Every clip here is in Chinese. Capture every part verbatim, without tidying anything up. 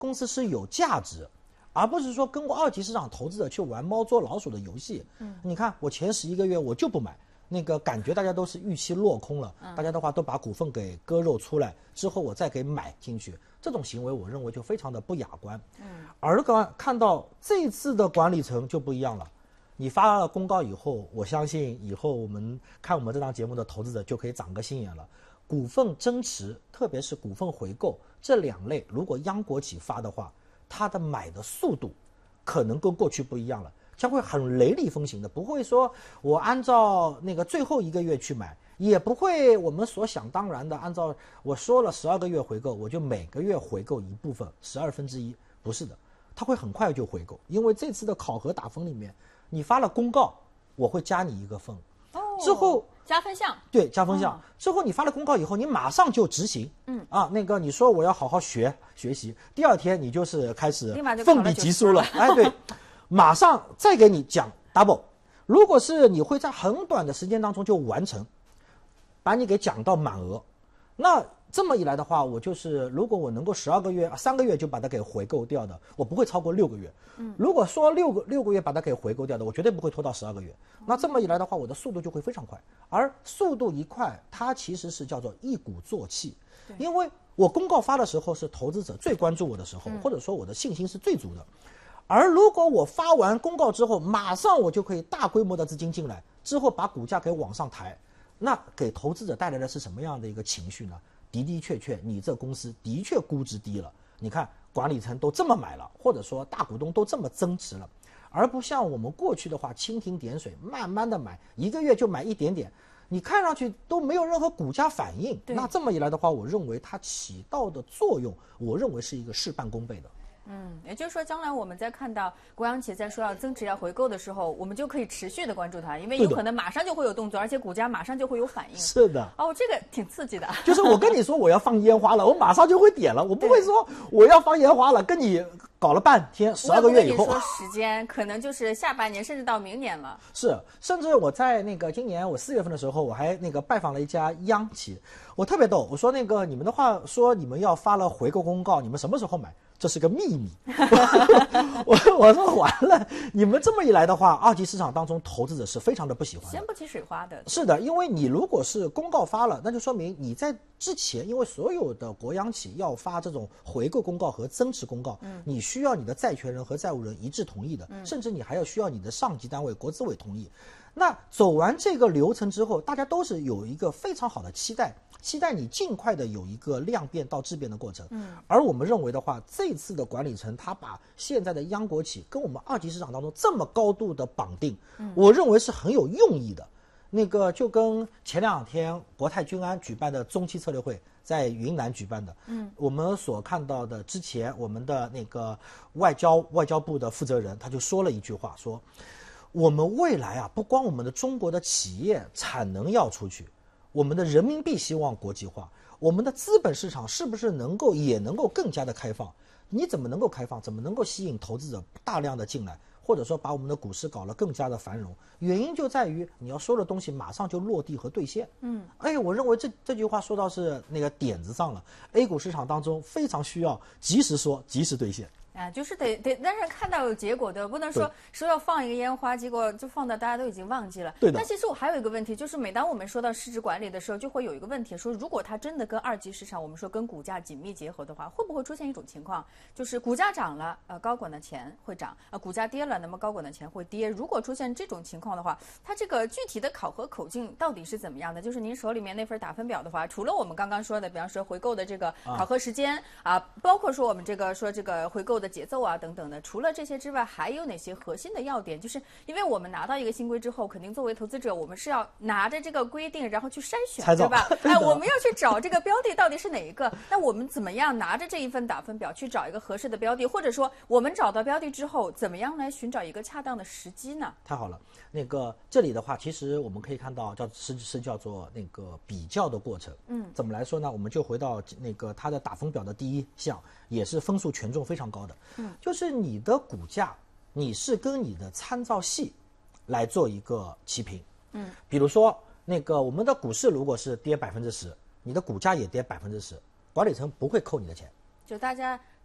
公司是有价值，而不是说跟过二级市场投资者去玩猫捉老鼠的游戏。嗯，你看我前十一个月我就不买，那个感觉大家都是预期落空了，嗯、大家的话都把股份给割肉出来之后，我再给买进去，这种行为我认为就非常的不雅观。嗯，而看看到这次的管理层就不一样了。你发了公告以后，我相信以后我们看我们这档节目的投资者就可以长个心眼了。股份增持，特别是股份回购这两类，如果央国企发的话，它的买的速度可能跟过去不一样了，将会很雷厉风行的，不会说我按照那个最后一个月去买，也不会我们所想当然的按照我说了十二个月回购，我就每个月回购一部分，十二分之一，不是的，它会很快就回购，因为这次的考核打分里面。你发了公告，我会加你一个分， 哦， 之后加分项， 对，加分项、哦。之后你发了公告以后，你马上就执行，嗯啊，那个你说我要好好学学习，第二天你就是开始奋笔疾书了，哎，对，马上再给你讲 double。如果是你会在很短的时间当中就完成，把你给讲到满额，那。这么一来的话，我就是如果我能够十二个月、三个月就把它给回购掉的，我不会超过六个月。嗯，如果说六个六个月把它给回购掉的，我绝对不会拖到十二个月。那这么一来的话，我的速度就会非常快。而速度一快，它其实是叫做一鼓作气，因为我公告发的时候是投资者最关注我的时候，或者说我的信心是最足的。而如果我发完公告之后，马上我就可以大规模的资金进来，之后把股价给往上抬，那给投资者带来的是什么样的一个情绪呢？的的确确，你这公司的确估值低了。你看管理层都这么买了，或者说大股东都这么增持了，而不像我们过去的话蜻蜓点水，慢慢的买，一个月就买一点点，你看上去都没有任何股价反应。那这么一来的话，我认为它起到的作用，我认为是一个事半功倍的。 嗯，也就是说，将来我们在看到国央企在说要增持、要回购的时候，我们就可以持续的关注它，因为有可能马上就会有动作，而且股价马上就会有反应。 是的。 哦，这个挺刺激的。 就是我跟你说我要放烟花了，我马上就会点了，我不会说我要放烟花了，跟你搞了半天，十二个月以后。 我跟你说时间可能就是下半年，甚至到明年了。 是，甚至我在那个今年我四月份的时候，我还那个拜访了一家央企，我特别逗，我说那个你们的话说你们要发了回购公告，你们什么时候买？这是个秘密。我我说完了，你们这么一来的话，二级市场当中投资者是非常的不喜欢的， 先不起水花的。 是的，因为你如果是公告发了，那就说明你在之前，因为所有的国央企要发这种回购公告和增持公告，嗯，你需要你的债权人和债务人一致同意的，嗯，甚至你还要需要你的上级单位国资委同意。那走完这个流程之后，大家都是有一个非常好的期待，期待你尽快的有一个量变到质变的过程。嗯，而我们认为的话，这次的管理层他把现在的央国企跟我们二级市场当中这么高度的绑定，嗯，我认为是很有用意的。那个就跟前两天国泰君安举办的中期策略会，在云南举办的，嗯，我们所看到的之前我们的那个外交外交部的负责人他就说了一句话，说我们未来啊，不光我们的中国的企业产能要出去，我们的人民币希望国际化，我们的资本市场是不是能够也能够更加的开放？你怎么能够开放？怎么能够吸引投资者大量的进来？或者说把我们的股市搞得更加的繁荣？原因就在于你要说的东西马上就落地和兑现。嗯，哎，我认为这这句话说到是那个点子上了。A 股市场当中非常需要及时说，及时兑现。 啊，就是得得，但是看到有结果的，不能说说要放一个烟花，结果就放到大家都已经忘记了。 对的。 但其实我还有一个问题，就是每当我们说到市值管理的时候，就会有一个问题，说如果它真的跟二级市场，我们说跟股价紧密结合的话，会不会出现一种情况，就是股价涨了，呃，高管的钱会涨，呃，股价跌了，那么高管的钱会跌。如果出现这种情况的话，它这个具体的考核口径到底是怎么样的？就是您手里面那份打分表的话，除了我们刚刚说的，比方说回购的这个考核时间啊，啊包括说我们这个说这个回购的节奏啊等等。除了这些之外，还有哪些核心的要点？就是因为我们拿到一个新规之后，肯定作为投资者，我们是要拿着这个规定，然后去筛选，对吧？哎，我们要去找这个标的到底是哪一个？那我们怎么样拿着这一份打分表去找一个合适的标的？或者说，我们找到标的之后，怎么样来寻找一个恰当的时机呢？ 太好了，那个这里的话，其实我们可以看到，叫是是叫做那个比较的过程。嗯，怎么来说呢？我们就回到那个它的打分表的第一项，也是分数权重非常高的。嗯，就是你的股价，你是跟你的参照系来做一个齐平。嗯，比如说那个我们的股市如果是跌百分之十，你的股价也跌百分之十，管理层不会扣你的钱。 就大家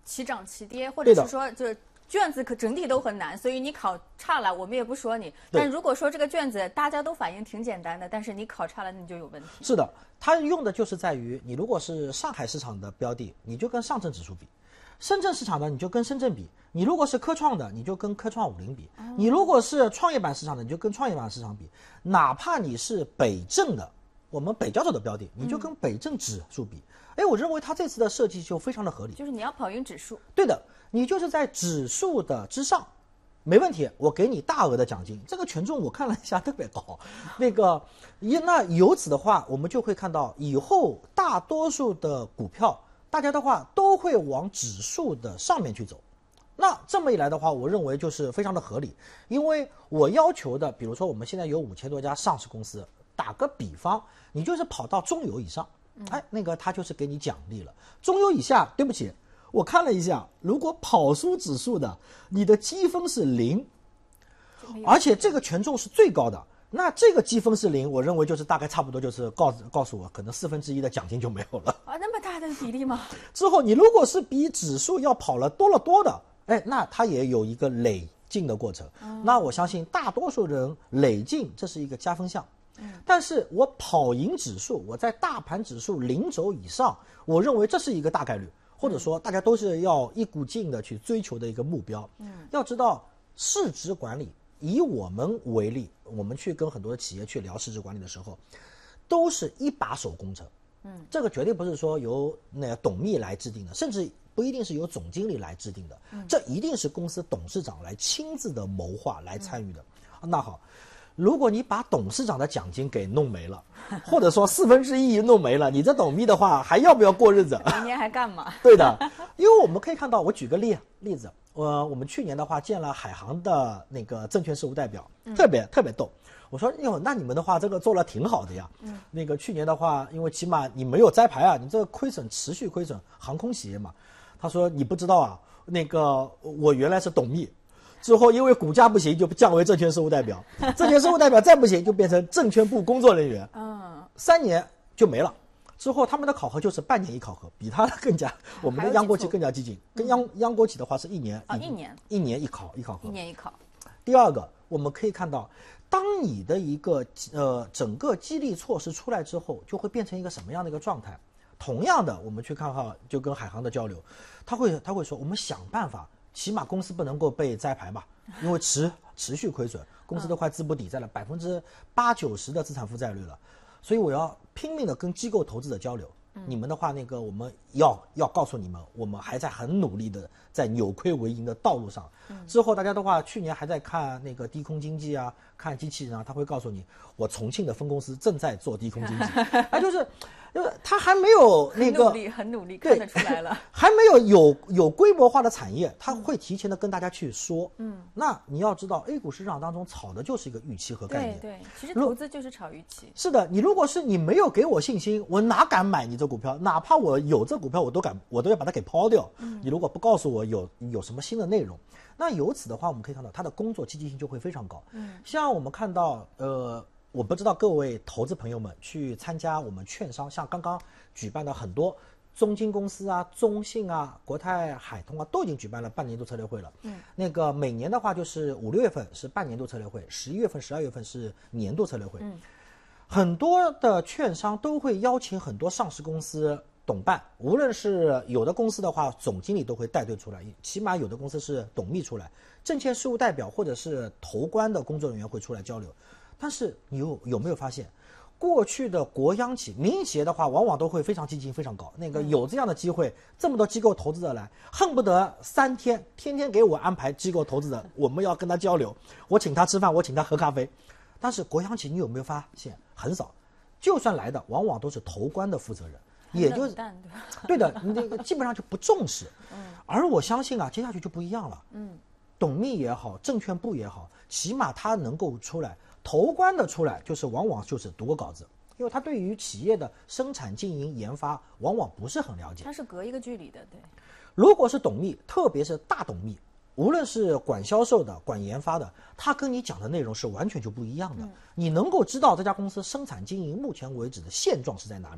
齐涨齐跌，或者对的是说就是卷子可整体都很难，所以你考差了，我们也不说你。但如果说这个卷子大家都反应挺简单的，但是你考差了，你就有问题。 是的，它用的就是在于你如果是上海市场的标的，你就跟上证指数比；深圳市场的你就跟深圳比；你如果是科创的，你就跟科创五零比；你如果是创业板市场的，你就跟创业板市场比。哪怕你是北证的，我们北交所的标的，你就跟北证指数比。哎、嗯，我认为它这次的设计就非常的合理， 就是你要跑赢指数。 对的，你就是在指数的之上。没问题，我给你大额的奖金，这个权重我看了一下特别高。那个，一那由此的话，我们就会看到以后大多数的股票，大家的话都会往指数的上面去走。那这么一来的话，我认为就是非常的合理，因为我要求的，比如说我们现在有五千多家上市公司，打个比方，你就是跑到中游以上，哎，那个他就是给你奖励了。中游以下，对不起。我看了一下，如果跑输指数的，你的积分是零，而且这个权重是最高的。那这个积分是零，我认为就是大概差不多就是告诉告诉我，可能四分之一的奖金就没有了啊，那么大的比例吗？ 之后你如果是比指数要跑了多了多的，哎，那它也有一个累进的过程。嗯、那我相信大多数人累进这是一个加分项。嗯、但是我跑赢指数，我在大盘指数零轴以上，我认为这是一个大概率。或者说大家都是要一股劲的去追求的一个目标。嗯，要知道市值管理，以我们为例，我们去跟很多的企业去聊市值管理的时候，都是一把手工程。嗯，这个绝对不是说由那个董秘来制定的，甚至不一定是由总经理来制定的。嗯，这一定是公司董事长来亲自的谋划来参与的。嗯、那好。如果你把董事长的奖金给弄没了，或者说四分之一弄没了，你这董秘的话还要不要过日子？ 明年还干嘛？ 对的，因为我们可以看到，我举个例例子，呃，我们去年的话见了海航的那个证券事务代表，特别、嗯、特别逗。我说哟，那你们的话这个做了挺好的呀。嗯，那个去年的话，因为起码你没有摘牌啊，你这个亏损持续亏损，航空企业嘛。他说你不知道啊，那个我原来是董秘。之后因为股价不行就降为证券事务代表，证券事务代表再不行就变成证券部工作人员，嗯，三年就没了。之后他们的考核就是半年一考核，比他更加我们的央国企更加激进，跟央央国企的话是一年啊、哦、一年一年一考一考核， 一年一考。 第二个我们可以看到，当你的一个呃整个激励措施出来之后，就会变成一个什么样的一个状态？同样的，我们去看哈，就跟海航的交流，他会他会说我们想办法。起码公司不能够被摘牌嘛，因为持持续亏损，公司都快资不抵债了，百分之八九十的资产负债率了，所以我要拼命的跟机构投资者交流。嗯、你们的话，那个我们要要告诉你们，我们还在很努力的在扭亏为盈的道路上。嗯、之后大家的话，去年还在看那个低空经济啊，看机器人啊，他会告诉你，我重庆的分公司正在做低空经济，啊，就是。因为他还没有那个很努力，很努力，看得出来了， 还没有有有规模化的产业，他会提前的跟大家去说。嗯，那你要知道 ，A 股市场当中炒的就是一个预期和概念。 对对，其实投资就是炒预期。 是的，你如果是你没有给我信心，我哪敢买你这股票？哪怕我有这股票，我都敢，我都要把它给抛掉。嗯，你如果不告诉我有有什么新的内容，那由此的话，我们可以看到他的工作积极性就会非常高。嗯，像我们看到，呃。我不知道各位投资朋友们去参加我们券商，像刚刚举办的很多中金公司啊、中信啊、国泰海通啊，都已经举办了半年度策略会了。嗯，那个每年的话就是五六月份是半年度策略会，十一月份、十二月份是年度策略会。嗯，很多的券商都会邀请很多上市公司董办，无论是有的公司的话，总经理都会带队出来，起码有的公司是董秘出来，证券事务代表或者是投关的工作人员会出来交流。但是你有有没有发现，过去的国央企、民营企业的话，往往都会非常积极性非常高。那个有这样的机会，这么多机构投资者来，恨不得三天天天给我安排机构投资者，我们要跟他交流，我请他吃饭，我请他喝咖啡。但是国央企你有没有发现很少？就算来的，往往都是投关的负责人，也就是对的，你这个基本上就不重视。而我相信啊，接下去就不一样了。嗯，董秘也好，证券部也好，起码他能够出来。投关的出来，就是往往就是读个稿子，因为他对于企业的生产经营研发往往不是很了解。 他是隔一个距离的，对。 如果是董秘，特别是大董秘，无论是管销售的、管研发的，他跟你讲的内容是完全就不一样的。嗯、你能够知道这家公司生产经营目前为止的现状是在哪里，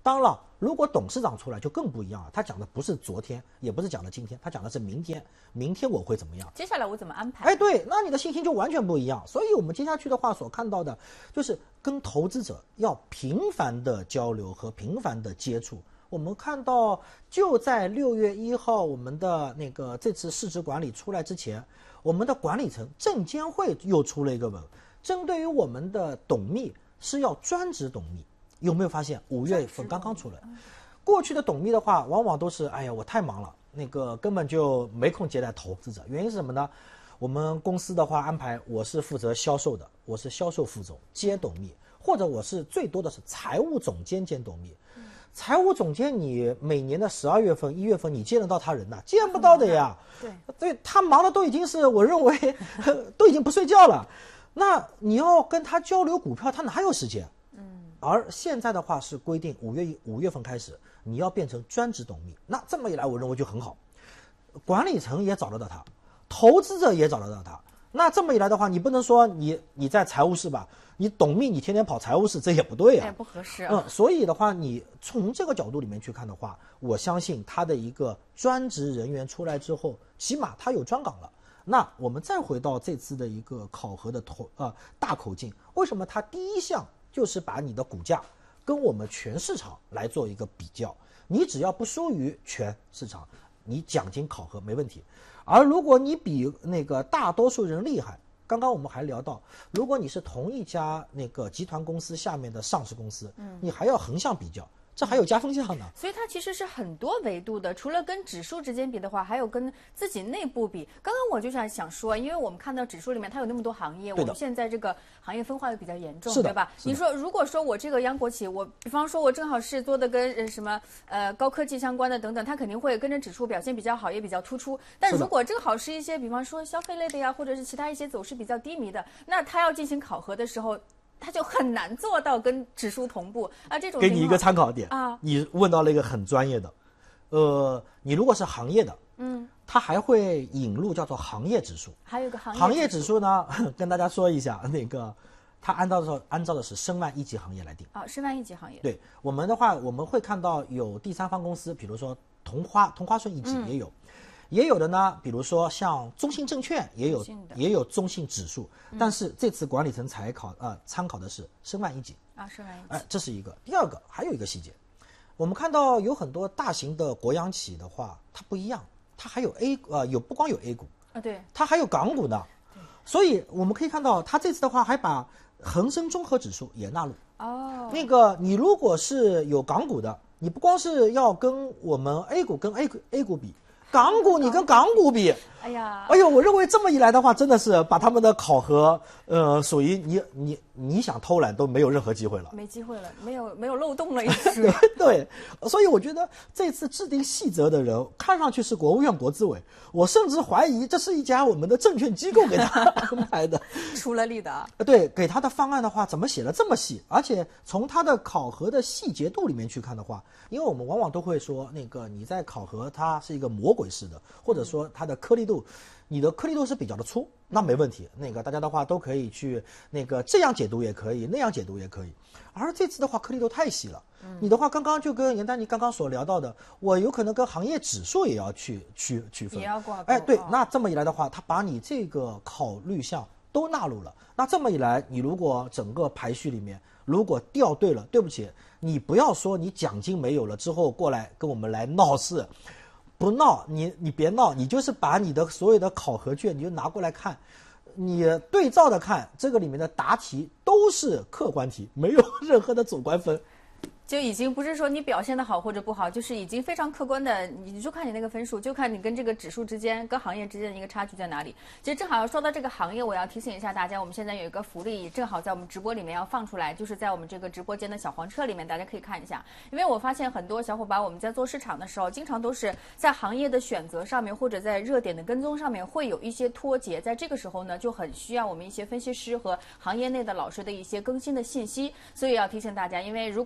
当然了，如果董事长出来就更不一样了，他讲的不是昨天，也不是讲的今天，他讲的是明天，明天我会怎么样？ 接下来我怎么安排？ 哎，对，那你的信心就完全不一样。所以我们接下去的话所看到的，就是跟投资者要频繁的交流和频繁的接触。我们看到，就在六月一号，我们的那个这次市值管理出来之前，我们的管理层证监会又出了一个文，针对于我们的董秘是要专职董秘。有没有发现五月份刚刚出来？过去的董秘的话，往往都是哎呀我太忙了，那个根本就没空接待投资者。原因是什么呢？我们公司的话安排我是负责销售的，我是销售副总接董秘，或者我是最多的是财务总监兼董秘。财务总监你每年的十二月份、一月份你见得到他人呐？见不到的呀。 对， 对他忙的都已经是我认为都已经不睡觉了。那你要跟他交流股票，他哪有时间？而现在的话是规定五月五月份开始，你要变成专职董秘。那这么一来，我认为就很好，管理层也找得到他，投资者也找得到他。那这么一来的话，你不能说你你在财务室吧，你董秘你天天跑财务室，这也不对啊， 哎，不合适啊。 嗯，所以的话，你从这个角度里面去看的话，我相信他的一个专职人员出来之后，起码他有专岗了。那我们再回到这次的一个考核的头呃大口径，为什么它第一项就是把你的股价跟我们全市场来做一个比较，你只要不输于全市场，你奖金考核没问题。而如果你比那个大多数人厉害，刚刚我们还聊到，如果你是同一家那个集团公司下面的上市公司，嗯，你还要横向比较，这还有加分项呢。 所以它其实是很多维度的，除了跟指数之间比的话，还有跟自己内部比。刚刚我就想想说，因为我们看到指数里面它有那么多行业，我们现在这个行业分化又比较严重，对吧？你说如果说我这个央国企，我比方说我正好是做的跟呃什么呃高科技相关的等等，它肯定会跟着指数表现比较好，也比较突出。但如果正好是一些比方说消费类的呀，或者是其他一些走势比较低迷的，那它要进行考核的时候，它就很难做到跟指数同步啊。这种给你一个参考点啊， 你问到了一个很专业的，呃，你如果是行业的， 嗯， 它还会引入叫做行业指数。 还有一个行业行业指数呢，跟大家说一下，那个它按照的按照的是申万一级行业来定啊，申万一级行业。 对我们的话，我们会看到有第三方公司，比如说同花同花顺一级也有。嗯，也有的呢，比如说像中信证券也有也有中信指数，嗯，但是这次管理层采考呃参考的是申万一级啊，申万一级， 哎，这是一个。第二个还有一个细节，我们看到有很多大型的国央企的话，它不一样，它还有 A 呃有不光有 A 股啊，对， 它还有港股呢，所以我们可以看到，它这次的话还把恒生综合指数也纳入。 哦， 那个你如果是有港股的，你不光是要跟我们 A 股跟 A 股 A 股比。港股你跟港股比， 哎呀， 哎呦，我认为这么一来的话，真的是把他们的考核，呃，属于你你你想偷懒都没有任何机会了， 没机会了，没有没有漏洞了，也是。 对，所以我觉得这次制定细则的人，看上去是国务院国资委，我甚至怀疑这是一家我们的证券机构给他安排的， 出了力的啊。 对，给他的方案的话，怎么写的这么细？而且从他的考核的细节度里面去看的话，因为我们往往都会说，那个你在考核它是一个魔鬼式的，或者说它的颗粒度，你的颗粒度是比较的粗，那没问题。那个大家的话都可以去那个这样解读也可以，那样解读也可以。而这次的话颗粒度太细了，你的话刚刚就跟严丹妮刚刚所聊到的，我有可能跟行业指数也要去区区分， 也要挂钩。 哎，对， 哦， 那这么一来的话，他把你这个考虑项都纳入了。那这么一来，你如果整个排序里面如果掉队了，对不起，你不要说你奖金没有了之后过来跟我们来闹事，不闹，你你别闹，你就是把你的所有的考核卷你就拿过来看，你对照的看，这个里面的答题都是客观题，没有任何的主观分。 就已经不是说你表现的好或者不好，就是已经非常客观的，你就看你那个分数，就看你跟这个指数之间、跟行业之间的一个差距在哪里。其实正好要说到这个行业，我要提醒一下大家，我们现在有一个福利，正好在我们直播里面要放出来，就是在我们这个直播间的小黄车里面，大家可以看一下。因为我发现很多小伙伴我们在做市场的时候，经常都是在行业的选择上面，或者在热点的跟踪上面会有一些脱节，在这个时候呢，就很需要我们一些分析师和行业内的老师的一些更新的信息。所以要提醒大家，因为如果成为我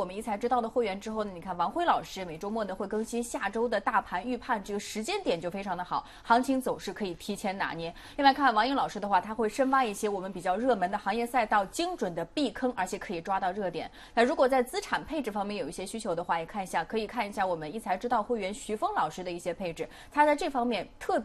我们一财知道的会员之后呢，你看王辉老师每周末呢会更新下周的大盘预判，这个时间点就非常的好，行情走势可以提前拿捏。另外看王英老师的话，他会深挖一些我们比较热门的行业赛道，精准的避坑，而且可以抓到热点。那如果在资产配置方面有一些需求的话，也看一下，可以看一下我们一财知道会员徐峰老师的一些配置，他在这方面特别